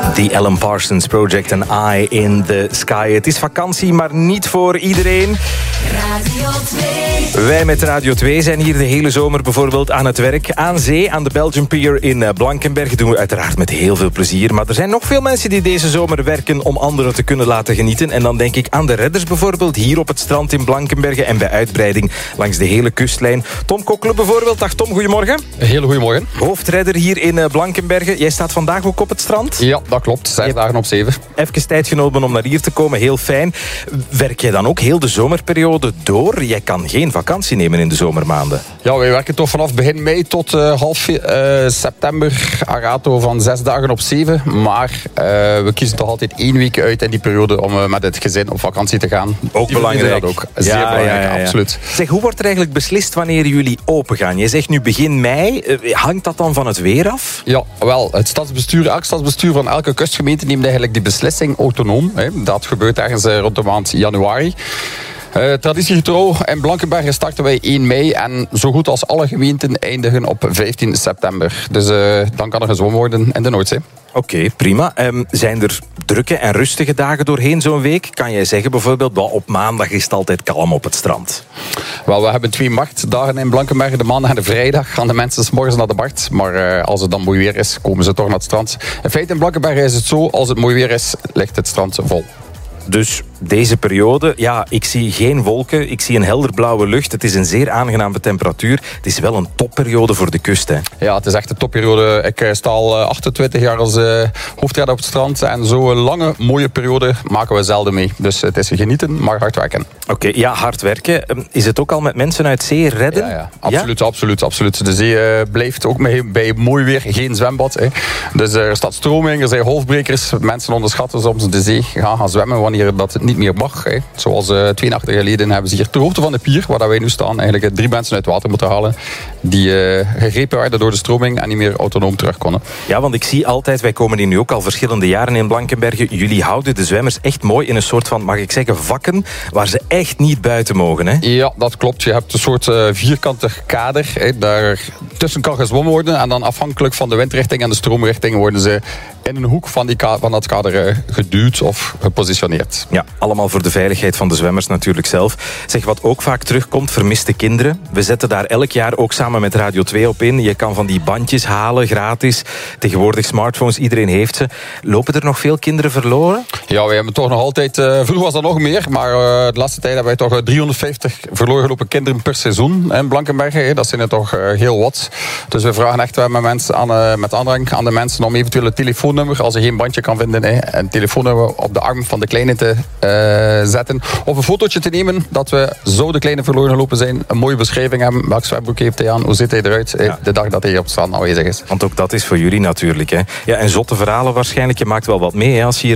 The Alan Parsons Project and Eye in the Sky. Het is vakantie, maar niet voor iedereen. Radio 2. Wij met Radio 2 zijn hier de hele zomer bijvoorbeeld aan het werk. Aan zee, aan de Belgian Pier in Blankenberge. Doen we uiteraard met heel veel plezier. Maar er zijn nog veel mensen die deze zomer werken om anderen te kunnen laten genieten. En dan denk ik aan de redders bijvoorbeeld. Hier op het strand in Blankenberge en bij uitbreiding langs de hele kustlijn. Tom Kokkelen bijvoorbeeld. Dag Tom, goedemorgen. Een hele goedemorgen. Hoofdredder hier in Blankenberge. Jij staat vandaag ook op het strand? Ja, dat klopt. 6 dagen op 7. Even tijd genomen om naar hier te komen. Heel fijn. Werk jij dan ook heel de zomerperiode door? Jij kan geen vakantie nemen in de zomermaanden. Ja, wij werken toch vanaf begin mei tot half september. Arato van 6 dagen op 7. Maar we kiezen toch altijd 1 week uit in die periode om met het gezin op vakantie te gaan. Ook die belangrijk. Dat ook. Zeer belangrijk, absoluut. Zeg, hoe wordt er eigenlijk beslist wanneer jullie open gaan? Je zegt nu begin mei. Hangt dat dan van het weer af? Ja, wel. Het stadsbestuur, elk stadsbestuur van elke kustgemeente neemt eigenlijk die beslissing autonoom. Dat gebeurt ergens rond de maand januari. Traditiegetrouw in Blankenberge starten wij 1 mei en zo goed als alle gemeenten eindigen op 15 september. Dus dan kan er gezwommen worden in de Noordzee. Oké, prima. Zijn er drukke en rustige dagen doorheen zo'n week? Kan jij zeggen bijvoorbeeld, op maandag is het altijd kalm op het strand? Wel, we hebben 2 marktdagen in Blankenberge. De maandag en de vrijdag gaan de mensen 's morgens naar de markt. Maar als het dan mooi weer is, komen ze toch naar het strand. In feite in Blankenberge is het zo, als het mooi weer is, ligt het strand vol. Dus deze periode, ja, ik zie geen wolken, ik zie een helderblauwe lucht. Het is een zeer aangename temperatuur. Het is wel een topperiode voor de kust, hè? Ja, het is echt een topperiode. Ik sta al 28 jaar als hoofdredder op het strand. En zo'n lange, mooie periode maken we zelden mee. Dus het is genieten, maar hard werken. Oké, ja, hard werken. Is het ook al met mensen uit zee redden? Ja, absoluut, ja? Absoluut. De zee blijft ook bij mooi weer geen zwembad. Hè. Dus er staat stroming, er zijn golfbrekers. Mensen onderschatten soms de zee gaan zwemmen wanneer dat het niet meer mag. Hè. Zoals 2 nachten geleden hebben ze hier ter hoogte van de pier, waar wij nu staan, eigenlijk 3 mensen uit het water moeten halen die gegrepen werden door de stroming en niet meer autonoom terug konden. Ja, want ik zie altijd, wij komen hier nu ook al verschillende jaren in Blankenberge, jullie houden de zwemmers echt mooi in een soort van, mag ik zeggen, vakken waar ze echt niet buiten mogen, hè? Ja, dat klopt. Je hebt een soort vierkante kader. Hè. Daar tussen kan gezwommen worden en dan afhankelijk van de windrichting en de stroomrichting worden ze in een hoek van dat kader geduwd of gepositioneerd. Ja, allemaal voor de veiligheid van de zwemmers natuurlijk zelf. Zeg, wat ook vaak terugkomt, vermiste kinderen. We zetten daar elk jaar ook samen met Radio 2 op in. Je kan van die bandjes halen, gratis. Tegenwoordig smartphones, iedereen heeft ze. Lopen er nog veel kinderen verloren? Ja, wij hebben toch nog altijd... vroeger was dat nog meer, maar de laatste tijd hebben wij toch 350 verloren gelopen kinderen per seizoen in Blankenberge. Dat zijn er toch heel wat. Dus we vragen echt met aandrang aan de mensen om eventueel een telefoonnummer, als je geen bandje kan vinden, een telefoonnummer op de arm van de kleine te zetten. Of een fotootje te nemen dat we zo de kleine verloren gelopen zijn. Een mooie beschrijving hebben. Welk zwembroek heeft hij aan? Hoe ziet hij eruit? Ja. De dag dat hij op het strand aanwezig is. Want ook dat is voor jullie natuurlijk, hè. Ja, en zotte verhalen waarschijnlijk. Je maakt wel wat mee, hè, als je hier